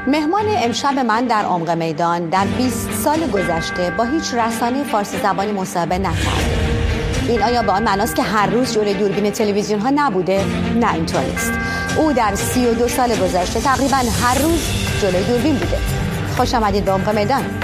مهمان امشب من در عمق میدان در 20 سال گذشته با هیچ رسانه فارسی زبانی مصاحبه نکرده. این آیا به آن معناست که هر روز جلوی دوربین تلویزیون ها نبوده؟ نه، اینطور نیست. او در 32 سال گذشته تقریبا هر روز جلوی دوربین بوده. خوش آمدید به عمق میدان.